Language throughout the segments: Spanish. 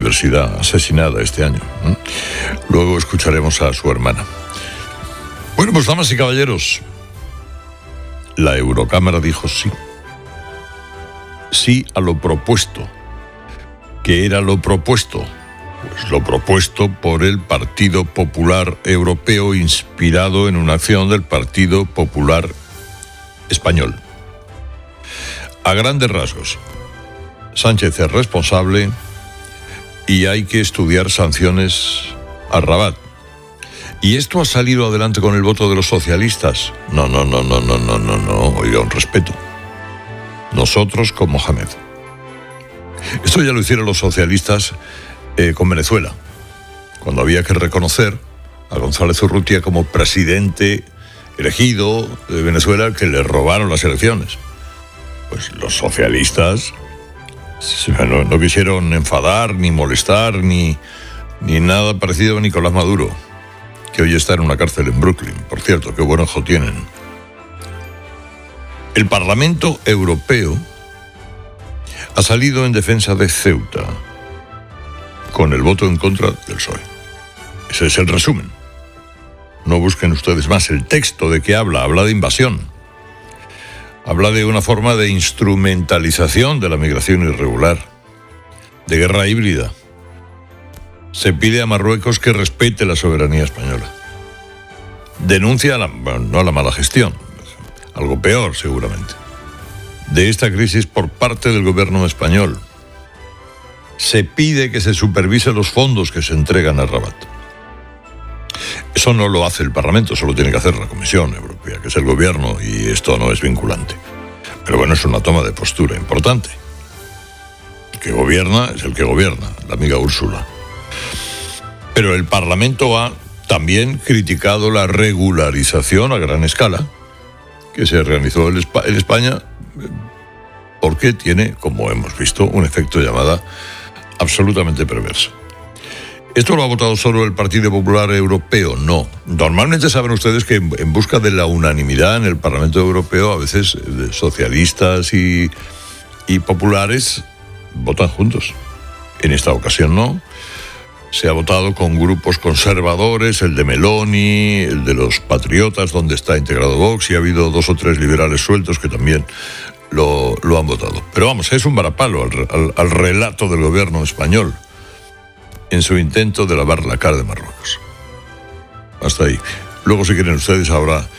universidad, asesinada este año. Luego escucharemos a su hermana. Bueno, pues damas y caballeros, la Eurocámara dijo sí. Sí a lo propuesto. ¿Qué era lo propuesto? Pues lo propuesto por el Partido Popular Europeo, inspirado en una acción del Partido Popular Español. A grandes rasgos, Sánchez es responsable y hay que estudiar sanciones a Rabat. ¿Y esto ha salido adelante con el voto de los socialistas? No, oiga, un respeto. Nosotros con Mohamed. Esto ya lo hicieron los socialistas con Venezuela, cuando había que reconocer a González Urrutia como presidente elegido de Venezuela, que le robaron las elecciones. Pues los socialistas no quisieron enfadar, ni molestar, ni nada parecido a Nicolás Maduro, que hoy está en una cárcel en Brooklyn. Por cierto, qué buen ojo tienen. El Parlamento Europeo ha salido en defensa de Ceuta, con el voto en contra del PSOE. Ese es el resumen. No busquen ustedes más. El texto de qué habla de invasión. Habla de una forma de instrumentalización de la migración irregular, de guerra híbrida. Se pide a Marruecos que respete la soberanía española. Denuncia no la mala gestión, algo peor seguramente, de esta crisis por parte del gobierno español. Se pide que se supervise los fondos que se entregan a Rabat. Eso no lo hace el Parlamento, eso lo tiene que hacer la Comisión Europea, que es el gobierno, y esto no es vinculante. Pero bueno, es una toma de postura importante. El que gobierna es el que gobierna, la amiga Úrsula. Pero el Parlamento ha también criticado la regularización a gran escala que se realizó en España, porque tiene, como hemos visto, un efecto llamada absolutamente perverso. ¿Esto lo ha votado solo el Partido Popular Europeo? No. Normalmente saben ustedes que en busca de la unanimidad en el Parlamento Europeo, a veces socialistas y populares votan juntos. En esta ocasión no. Se ha votado con grupos conservadores, el de Meloni, el de los Patriotas, donde está integrado Vox, y ha habido 2 o 3 liberales sueltos que también lo han votado. Pero vamos, es un varapalo al relato del gobierno español en su intento de lavar la cara de Marruecos. Hasta ahí. Luego, si quieren ustedes, ahora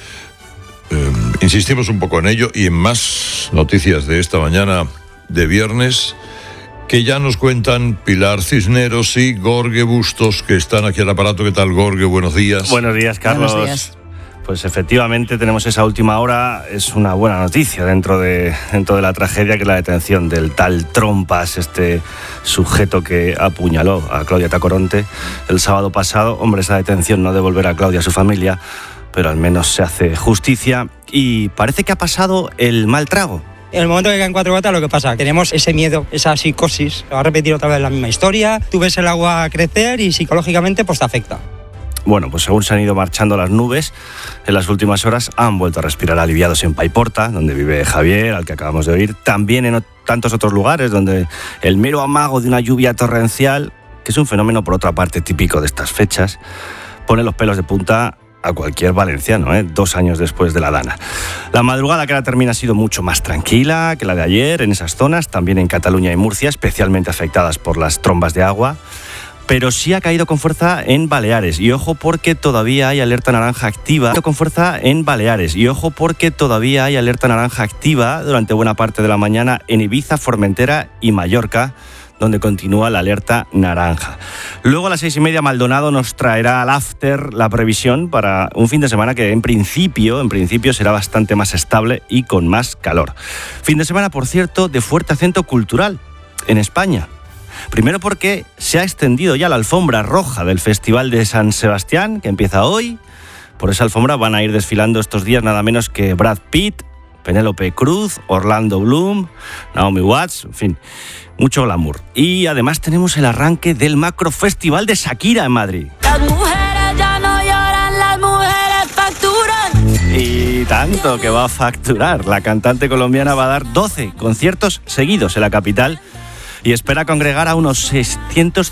insistimos un poco en ello y en más noticias de esta mañana de viernes, que ya nos cuentan Pilar Cisneros y Gorge Bustos, que están aquí al aparato. ¿Qué tal, Gorge? Buenos días. Buenos días, Carlos. Buenos días. Pues efectivamente tenemos esa última hora. Es una buena noticia dentro de la tragedia, que es la detención del tal Trompas, este sujeto que apuñaló a Claudia Tacoronte el sábado pasado. Hombre, esa detención no devolverá a Claudia a su familia, pero al menos se hace justicia y parece que ha pasado el mal trago. En el momento que caen 4 gotas, lo que pasa, tenemos ese miedo, esa psicosis, va a repetir otra vez la misma historia, tú ves el agua crecer y psicológicamente pues te afecta. Bueno, pues según se han ido marchando las nubes, en las últimas horas han vuelto a respirar aliviados en Paiporta, donde vive Javier, al que acabamos de oír, también en tantos otros lugares donde el mero amago de una lluvia torrencial, que es un fenómeno por otra parte típico de estas fechas, pone los pelos de punta a cualquier valenciano, 2 años después de la Dana. La madrugada que ahora termina ha sido mucho más tranquila que la de ayer en esas zonas, también en Cataluña y Murcia, especialmente afectadas por las trombas de agua, pero sí ha caído con fuerza en Baleares. Y ojo, porque todavía hay alerta naranja activa. Con fuerza en Baleares. Y ojo, porque todavía hay alerta naranja activa durante buena parte de la mañana en Ibiza, Formentera y Mallorca, donde continúa la alerta naranja. Luego a las 6:30 Maldonado nos traerá al after la previsión para un fin de semana que en principio será bastante más estable y con más calor. Fin de semana, por cierto, de fuerte acento cultural en España. Primero porque se ha extendido ya la alfombra roja del Festival de San Sebastián, que empieza hoy. Por esa alfombra van a ir desfilando estos días nada menos que Brad Pitt, Penélope Cruz, Orlando Bloom, Naomi Watts, en fin, mucho glamour. Y además tenemos el arranque del macro festival de Shakira en Madrid. Las mujeres ya no lloran, las mujeres facturan. Y tanto que va a facturar. La cantante colombiana va a dar 12 conciertos seguidos en la capital y espera congregar a unos 600